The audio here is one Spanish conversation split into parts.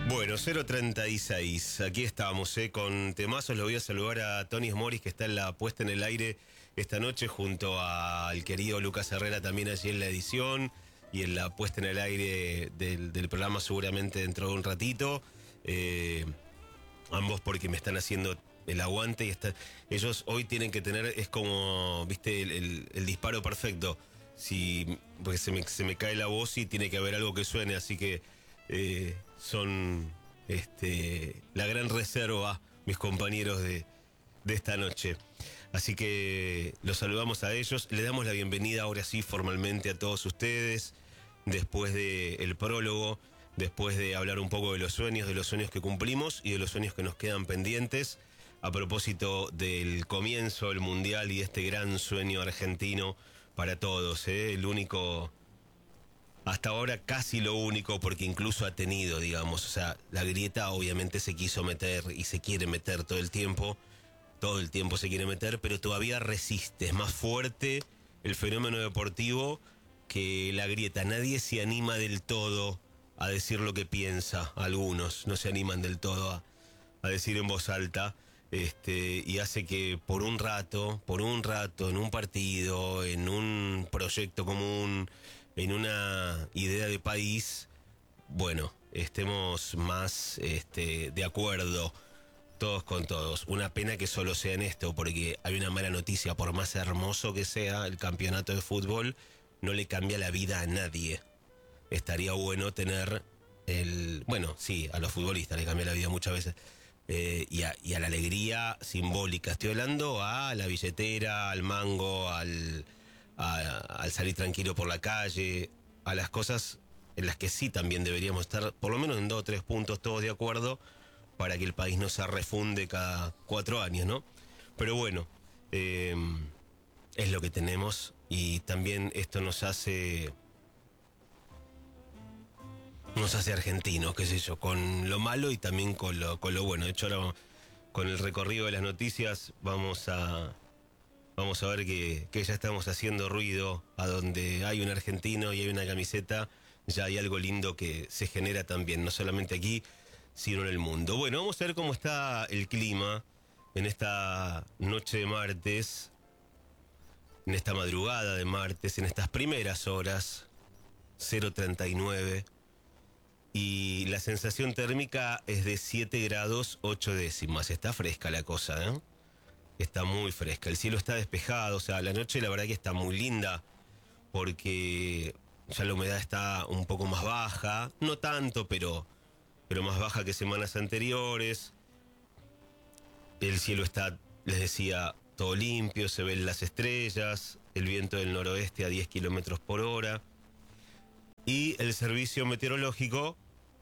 Bueno, 036, aquí estamos con temazos. Le voy a saludar a Tony Smoris, que está en la puesta en el aire esta noche, junto al querido Lucas Herrera, también allí en la edición y en la puesta en el aire del programa, seguramente dentro de un ratito. Ambos porque me están haciendo el aguante y ellos hoy tienen que tener, es como, viste, el disparo perfecto. Porque se me cae la voz y tiene que haber algo que suene, así que son la gran reserva, mis compañeros de esta noche. Así que los saludamos a ellos, le damos la bienvenida ahora sí formalmente a todos ustedes, después del prólogo, después de hablar un poco de los sueños que cumplimos y de los sueños que nos quedan pendientes, a propósito del comienzo del Mundial y este gran sueño argentino para todos, el único, hasta ahora casi lo único, porque incluso ha tenido, digamos, o sea, la grieta obviamente se quiso meter y se quiere meter todo el tiempo se quiere meter, pero todavía resiste, es más fuerte el fenómeno deportivo que la grieta. Nadie se anima del todo a decir lo que piensa, algunos no se animan del todo a decir en voz alta, y hace que por un rato, en un partido, en un proyecto común, en una idea de país, bueno, estemos más de acuerdo todos con todos. Una pena que solo sea en esto, porque hay una mala noticia: por más hermoso que sea el campeonato de fútbol, no le cambia la vida a nadie. Estaría bueno tener bueno, sí, a los futbolistas le cambia la vida muchas veces, y a la alegría simbólica. Estoy hablando a la billetera, al mango, al salir tranquilo por la calle, a las cosas en las que sí también deberíamos estar, por lo menos en 2 o 3 puntos todos de acuerdo, para que el país no se refunde cada 4 años, ¿no? Pero bueno, es lo que tenemos, y también esto nos hace argentinos, qué sé yo, con lo malo y también con lo bueno. De hecho, ahora con el recorrido de las noticias vamos a ver que ya estamos haciendo ruido. A donde hay un argentino y hay una camiseta, ya hay algo lindo que se genera también, no solamente aquí, sino en el mundo. Bueno, vamos a ver cómo está el clima en esta noche de martes, en esta madrugada de martes, en estas primeras horas, 039. Y la sensación térmica es de 7 grados 8 décimas. Está fresca la cosa, ¿eh? Está muy fresca. El cielo está despejado. O sea, la noche la verdad que está muy linda, porque ya la humedad está un poco más baja. No tanto, pero más baja que semanas anteriores. El cielo está, les decía, todo limpio. Se ven las estrellas. El viento del noroeste a 10 kilómetros por hora. Y el servicio meteorológico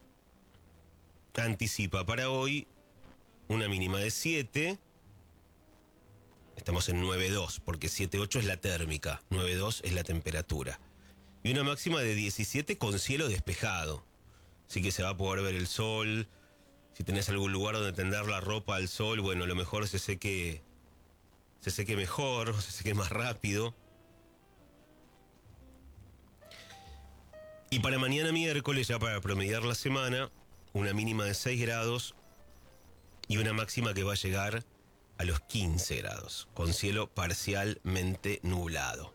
anticipa para hoy una mínima de 7. Estamos en 9,2, porque 7,8 es la térmica, 9,2 es la temperatura. Y una máxima de 17 con cielo despejado. Así que se va a poder ver el sol. Si tenés algún lugar donde tender la ropa al sol, bueno, a lo mejor se seque mejor, se seque más rápido. Y para mañana miércoles, ya para promediar la semana, una mínima de 6 grados y una máxima que va a llegar a los 15 grados, con cielo parcialmente nublado.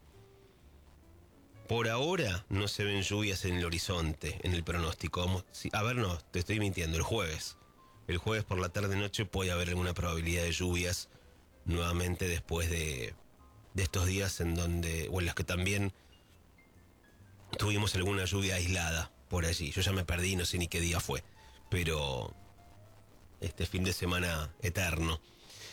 Por ahora no se ven lluvias en el horizonte, en el pronóstico. No, te estoy mintiendo, el jueves. El jueves por la tarde-noche puede haber alguna probabilidad de lluvias nuevamente, después de estos días en los que también tuvimos alguna lluvia aislada por allí. Yo ya me perdí, no sé ni qué día fue, pero este fin de semana eterno.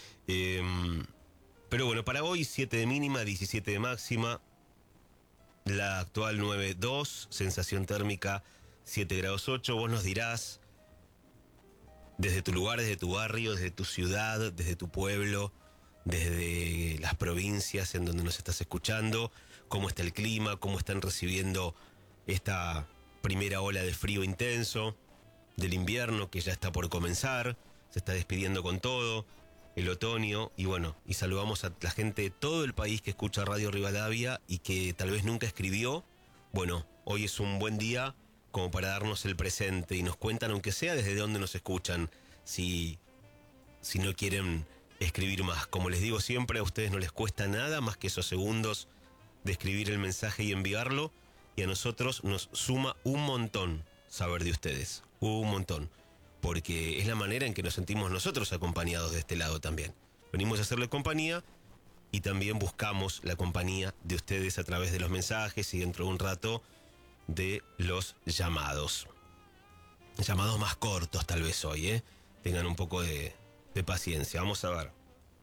Pero bueno, para hoy 7 de mínima, 17 de máxima. La actual 9,2, sensación térmica 7 grados 8. Vos nos dirás, desde tu lugar, desde tu barrio, desde tu ciudad, desde tu pueblo, desde las provincias en donde nos estás escuchando, cómo está el clima, cómo están recibiendo esta primera ola de frío intenso del invierno que ya está por comenzar, se está despidiendo con todo el otoño. Y bueno, y saludamos a la gente de todo el país que escucha Radio Rivadavia y que tal vez nunca escribió. Bueno, hoy es un buen día como para darnos el presente y nos cuentan, aunque sea desde dónde nos escuchan, si no quieren escribir más. Como les digo siempre, a ustedes no les cuesta nada más que esos segundos de escribir el mensaje y enviarlo, y a nosotros nos suma un montón saber de ustedes, un montón, porque es la manera en que nos sentimos nosotros acompañados de este lado también. Venimos a hacerle compañía y también buscamos la compañía de ustedes a través de los mensajes y dentro de un rato de los llamados. Llamados más cortos tal vez hoy, ¿eh? Tengan un poco de paciencia. Vamos a ver.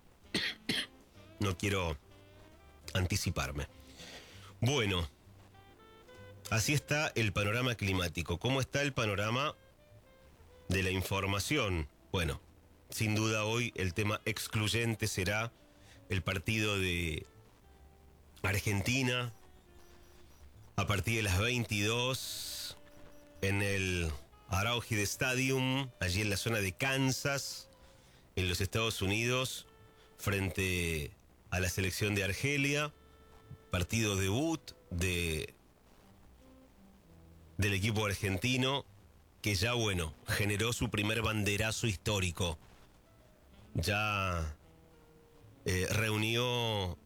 No quiero anticiparme. Bueno, así está el panorama climático. ¿Cómo está el panorama de la información? Bueno, sin duda hoy el tema excluyente será el partido de Argentina a partir de las 22 en el Arrowhead Stadium, allí en la zona de Kansas, en los Estados Unidos, frente a la selección de Argelia, partido debut del equipo argentino, que ya, bueno, generó su primer banderazo histórico. Ya reunió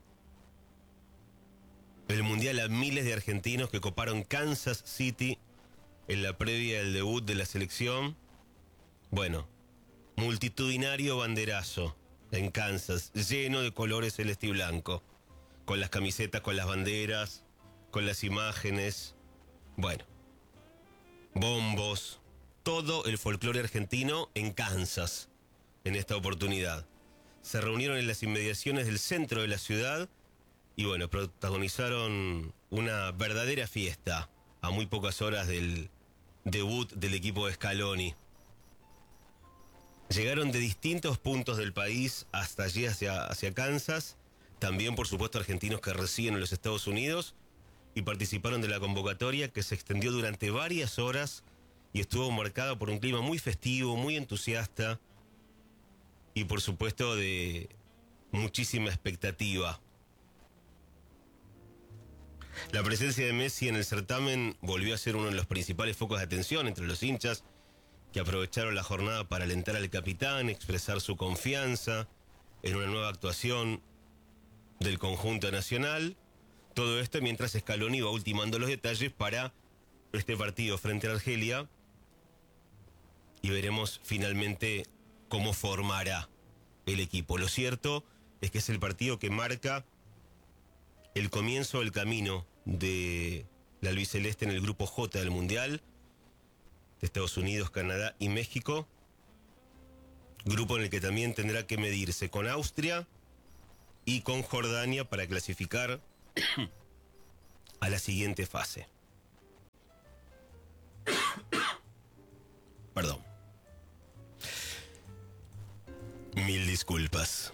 el Mundial a miles de argentinos que coparon Kansas City en la previa del debut de la selección. Bueno, multitudinario banderazo en Kansas, lleno de colores celeste y blanco, con las camisetas, con las banderas, con las imágenes, bueno, bombos, todo el folclore argentino en Kansas en esta oportunidad. Se reunieron en las inmediaciones del centro de la ciudad y bueno, protagonizaron una verdadera fiesta a muy pocas horas del debut del equipo de Scaloni. Llegaron de distintos puntos del país hasta allí, hacia Kansas. También, por supuesto, argentinos que residen en los Estados Unidos y participaron de la convocatoria que se extendió durante varias horas y estuvo marcada por un clima muy festivo, muy entusiasta y, por supuesto, de muchísima expectativa. La presencia de Messi en el certamen volvió a ser uno de los principales focos de atención entre los hinchas, que aprovecharon la jornada para alentar al capitán, expresar su confianza en una nueva actuación del conjunto nacional. Todo esto mientras Scaloni va ultimando los detalles para este partido frente a Argelia y veremos finalmente cómo formará el equipo. Lo cierto es que es el partido que marca el comienzo del camino de la albiceleste en el grupo J del Mundial, de Estados Unidos, Canadá y México, grupo en el que también tendrá que medirse con Austria y con Jordania para clasificar a la siguiente fase. Perdón. Mil disculpas.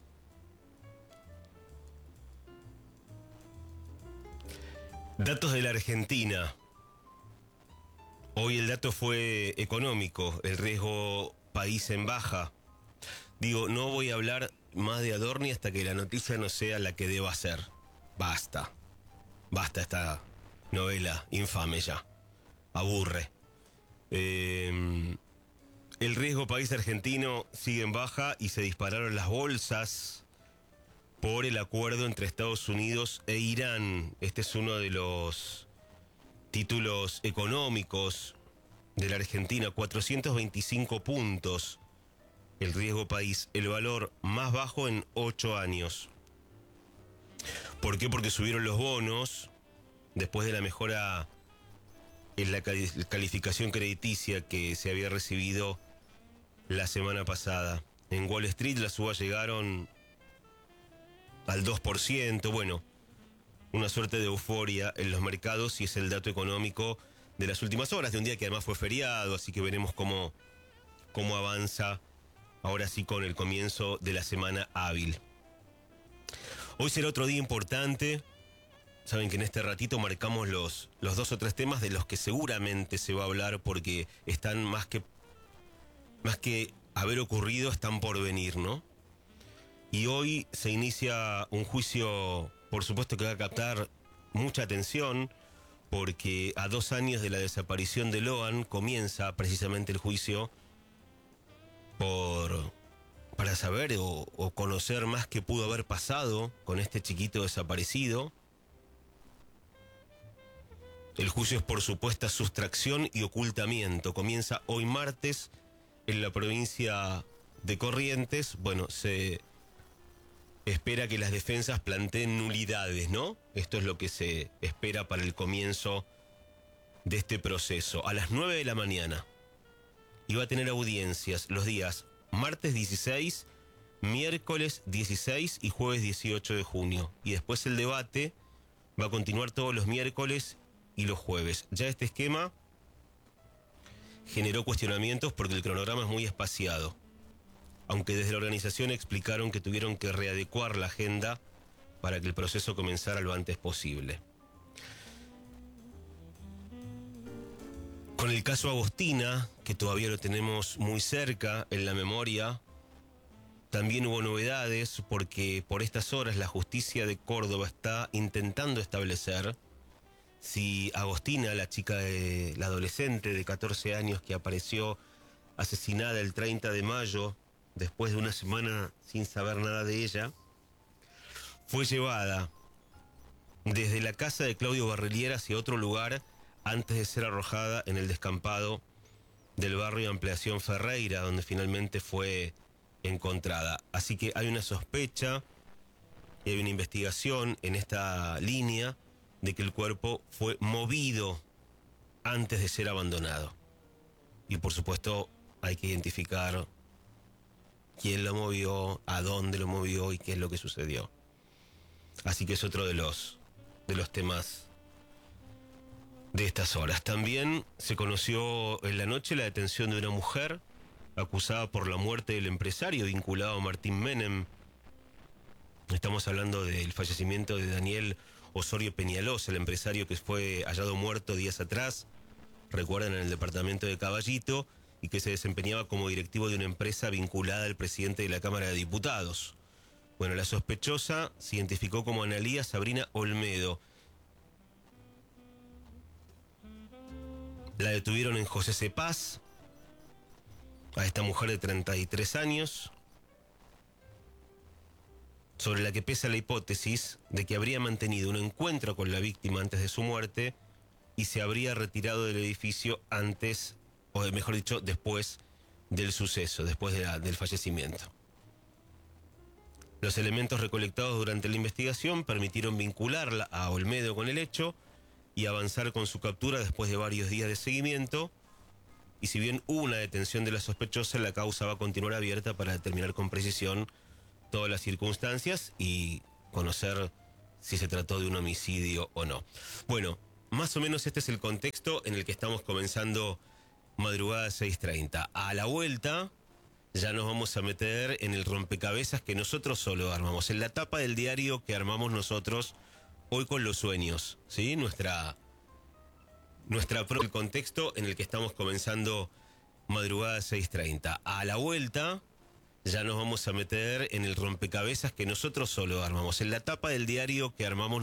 Datos de la Argentina. Hoy el dato fue económico, el riesgo país en baja. Digo, no voy a hablar más de Adorni hasta que la noticia no sea la que deba ser. Basta. Basta esta novela infame ya. Aburre. El riesgo país argentino sigue en baja y se dispararon las bolsas por el acuerdo entre Estados Unidos e Irán. Este es uno de los títulos económicos de la Argentina, 425 puntos. El riesgo país, el valor más bajo en 8 años. ¿Por qué? Porque subieron los bonos después de la mejora en la calificación crediticia que se había recibido la semana pasada. En Wall Street las subas llegaron al 2%, bueno, una suerte de euforia en los mercados y es el dato económico de las últimas horas, de un día que además fue feriado, así que veremos cómo avanza ahora sí con el comienzo de la semana hábil. Hoy será otro día importante. Saben que en este ratito marcamos los 2 o 3 temas de los que seguramente se va a hablar porque están más que haber ocurrido, están por venir, ¿no? Y hoy se inicia un juicio, por supuesto, que va a captar mucha atención. porque a 2 años de la desaparición de Loan comienza precisamente el juicio para saber o conocer más qué pudo haber pasado con este chiquito desaparecido. El juicio es por supuesta sustracción y ocultamiento. Comienza hoy martes en la provincia de Corrientes. Bueno, se espera que las defensas planteen nulidades, ¿no? Esto es lo que se espera para el comienzo de este proceso. A las 9 de la mañana. Y va a tener audiencias los días martes 16, miércoles 16 y jueves 18 de junio. Y después el debate va a continuar todos los miércoles y los jueves. Ya este esquema generó cuestionamientos porque el cronograma es muy espaciado. Aunque desde la organización explicaron que tuvieron que readecuar la agenda para que el proceso comenzara lo antes posible. Con el caso Agostina, que todavía lo tenemos muy cerca en la memoria, también hubo novedades porque por estas horas la justicia de Córdoba está intentando establecer si Agostina, la adolescente de 14 años que apareció asesinada el 30 de mayo, después de una semana sin saber nada de ella, fue llevada desde la casa de Claudio Barrelier hacia otro lugar antes de ser arrojada en el descampado del barrio Ampliación Ferreira, donde finalmente fue encontrada. Así que hay una sospecha y hay una investigación en esta línea de que el cuerpo fue movido antes de ser abandonado. Y por supuesto hay que identificar quién lo movió, a dónde lo movió y qué es lo que sucedió. Así que es otro de los temas de estas horas. También se conoció en la noche la detención de una mujer acusada por la muerte del empresario vinculado a Martín Menem. Estamos hablando del fallecimiento de Daniel Osorio Peñalosa, el empresario que fue hallado muerto días atrás, recuerdan, en el departamento de Caballito, y que se desempeñaba como directivo de una empresa vinculada al presidente de la Cámara de Diputados. Bueno, la sospechosa se identificó como Analía Sabrina Olmedo. La detuvieron en José Cepaz, a esta mujer de 33 años, sobre la que pesa la hipótesis de que habría mantenido un encuentro con la víctima antes de su muerte y se habría retirado del edificio antes, o mejor dicho, después del suceso, después del fallecimiento. Los elementos recolectados durante la investigación permitieron vincularla a Olmedo con el hecho y avanzar con su captura después de varios días de seguimiento. Y si bien hubo una detención de la sospechosa, la causa va a continuar abierta para determinar con precisión todas las circunstancias y conocer si se trató de un homicidio o no. Bueno, más o menos este es el contexto en el que estamos comenzando Madrugada 6:30. A la vuelta ya nos vamos a meter en el rompecabezas que nosotros solo armamos, en la tapa del diario que armamos nosotros hoy con los sueños, ¿sí? Nuestra el contexto en el que estamos comenzando Madrugada 6:30. A la vuelta ya nos vamos a meter en el rompecabezas que nosotros solo armamos, en la tapa del diario que armamos